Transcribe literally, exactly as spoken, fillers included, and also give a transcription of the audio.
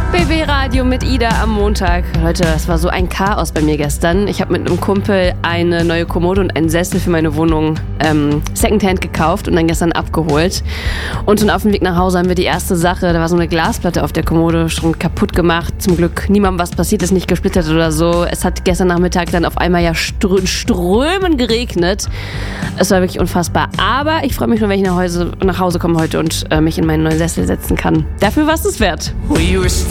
B B-Radio mit Ida am Montag. Leute, es war so ein Chaos bei mir gestern. Ich habe mit einem Kumpel eine neue Kommode und einen Sessel für meine Wohnung ähm, Secondhand gekauft und dann gestern abgeholt. Und schon auf dem Weg nach Hause haben wir die erste Sache, da war so eine Glasplatte auf der Kommode schon kaputt gemacht. Zum Glück niemandem was passiert ist, nicht gesplittert oder so. Es hat gestern Nachmittag dann auf einmal ja strö- strömen geregnet. Es war wirklich unfassbar. Aber ich freue mich nur, wenn ich nach Hause, nach Hause komme heute und äh, mich in meinen neuen Sessel setzen kann. Dafür war es es wert.